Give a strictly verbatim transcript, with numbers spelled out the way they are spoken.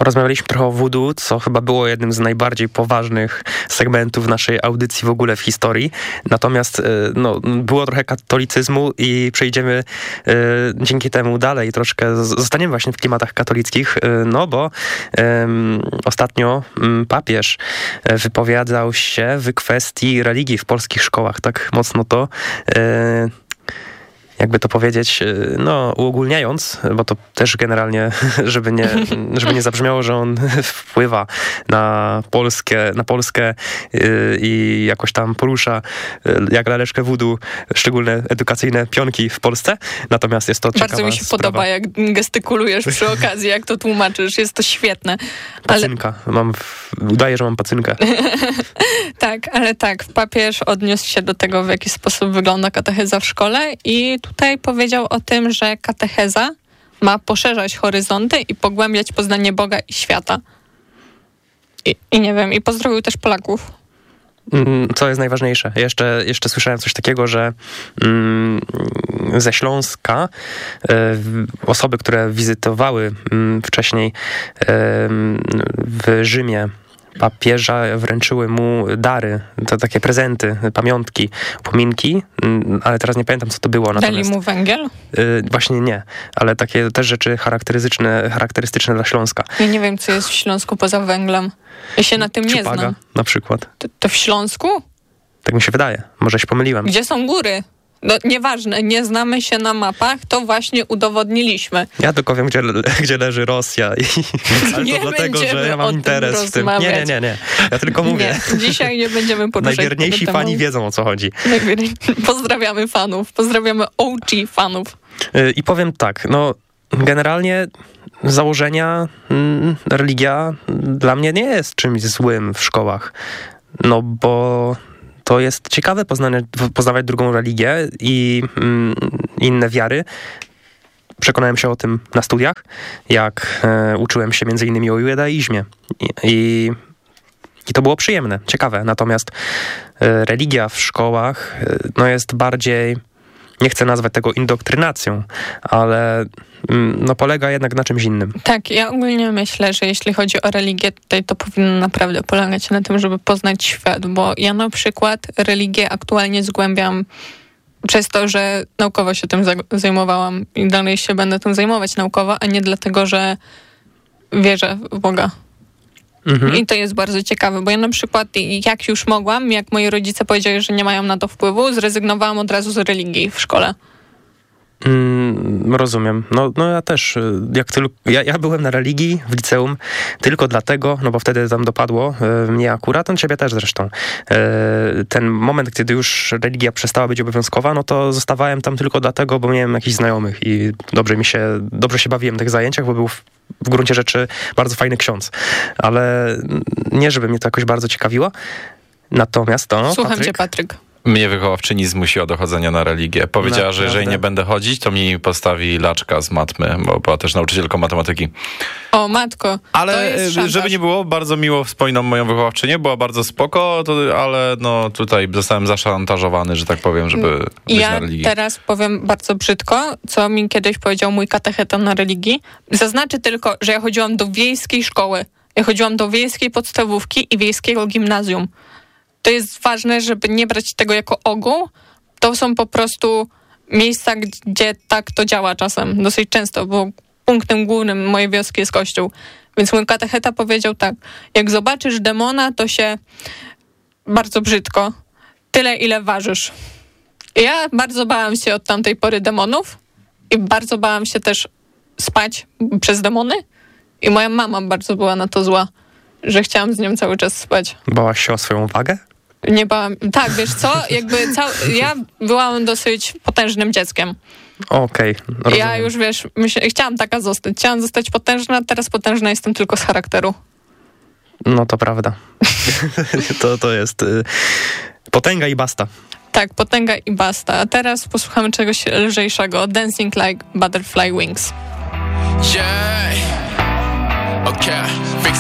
porozmawialiśmy trochę o voodoo, co chyba było jednym z najbardziej poważnych segmentów naszej audycji w ogóle w historii. Natomiast no, było trochę katolicyzmu i przejdziemy y, dzięki temu dalej. Troszkę zostaniemy właśnie w klimatach katolickich, y, no bo y, ostatnio y, papież wypowiadał się w kwestii religii w polskich szkołach. Tak mocno to y, jakby to powiedzieć, no uogólniając, bo to też generalnie, żeby nie, żeby nie zabrzmiało, że on wpływa na Polskę, na Polskę i jakoś tam porusza jak laleczkę voodoo szczególne edukacyjne pionki w Polsce. Natomiast jest to ciekawa Bardzo mi się sprawa. podoba, jak gestykulujesz przy okazji, jak to tłumaczysz. Jest to świetne. Pacynka. Ale... Mam, udaję, że mam pacynkę. Tak, ale tak, papież odniósł się do tego, w jaki sposób wygląda katecheza w szkole i tutaj powiedział o tym, że katecheza ma poszerzać horyzonty i pogłębiać poznanie Boga i świata. I, i nie wiem, i pozdrowił też Polaków. Co jest najważniejsze? Jeszcze, jeszcze słyszałem coś takiego, że mm, ze Śląska y, osoby, które wizytowały y, wcześniej y, w Rzymie papieża, wręczyły mu dary, to takie prezenty, pamiątki, upominki, ale teraz nie pamiętam, co to było. Dali natomiast, mu węgiel? Y, właśnie nie, ale takie też rzeczy charakterystyczne, charakterystyczne dla Śląska. Ja nie wiem, co jest w Śląsku poza węglem. Ja się na tym nie Ciupaga, znam. Na przykład. To, to w Śląsku? Tak mi się wydaje. Może się pomyliłem. Gdzie są góry? No, nieważne, nie znamy się na mapach, to właśnie udowodniliśmy. Ja tylko wiem, gdzie, gdzie leży Rosja. I, ale nie to dlatego, że ja mam interes w tym. Nie, nie, nie, nie. Ja tylko mówię. Nie, dzisiaj nie będziemy poruszać. Najwierniejsi fani wiedzą, o co chodzi. Pozdrawiamy fanów. Pozdrawiamy O G fanów. I powiem tak, no generalnie z założenia mm, religia dla mnie nie jest czymś złym w szkołach. No bo... To jest ciekawe poznanie, poznawać drugą religię i mm, inne wiary. Przekonałem się o tym na studiach, jak e, uczyłem się między innymi o judaizmie. I, i, i to było przyjemne, ciekawe. Natomiast e, religia w szkołach e, no jest bardziej, nie chcę nazwać tego indoktrynacją, ale no, polega jednak na czymś innym. Tak, ja ogólnie myślę, że jeśli chodzi o religię, tutaj to powinno naprawdę polegać na tym, żeby poznać świat, bo ja na przykład religię aktualnie zgłębiam przez to, że naukowo się tym zajmowałam i dalej się będę tym zajmować naukowo, a nie dlatego, że wierzę w Boga. Mhm. I to jest bardzo ciekawe, bo ja na przykład jak już mogłam, jak moi rodzice powiedzieli, że nie mają na to wpływu, zrezygnowałam od razu z religii w szkole. Mm, rozumiem. No, no ja też, jak tylko, ja, ja byłem na religii w liceum tylko dlatego, no bo wtedy tam dopadło e, mnie akurat, no ciebie też zresztą. E, ten moment, kiedy już religia przestała być obowiązkowa, no to zostawałem tam tylko dlatego, bo miałem jakichś znajomych i dobrze mi się, dobrze się bawiłem w tych zajęciach, bo był w, w gruncie rzeczy bardzo fajny ksiądz. Ale nie, żeby mnie to jakoś bardzo ciekawiło. Natomiast to... Słucham Patryk, cię, Patryk. Mnie wychowawczyni zmusiła do chodzenia na religię. Powiedziała, Naprawdę? że jeżeli nie będę chodzić, to mi postawi laczka z matmy, bo była też nauczycielką matematyki. O, matko. Ale żeby nie było, bardzo miło wspominam moją wychowawczynię, była bardzo spoko, to, ale no tutaj zostałem zaszantażowany, że tak powiem, żeby być ja na religii. Ja teraz powiem bardzo brzydko, co mi kiedyś powiedział mój katecheta na religii. Zaznaczę tylko, że ja chodziłam do wiejskiej szkoły. Ja chodziłam do wiejskiej podstawówki i wiejskiego gimnazjum. To jest ważne, żeby nie brać tego jako ogół. To są po prostu miejsca, gdzie tak to działa czasem. Dosyć często, bo punktem głównym mojej wioski jest kościół. Więc mój katecheta powiedział tak. Jak zobaczysz demona, to się bardzo brzydko. Tyle, ile ważysz. I ja bardzo bałam się od tamtej pory demonów. I bardzo bałam się też spać przez demony. I moja mama bardzo była na to zła, że chciałam z nią cały czas spać. Bałaś się o swoją wagę? Nie bałam. Tak, wiesz co? Jakby cał... Ja byłam dosyć potężnym dzieckiem. Okej. Okay, ja już, wiesz, myśl... chciałam taka zostać. Chciałam zostać potężna, teraz potężna jestem tylko z charakteru. No to prawda. to, to jest y... potęga i basta. Tak, potęga i basta. A teraz posłuchamy czegoś lżejszego. Dancing Like Butterfly Wings. Yeah. Okay. Fix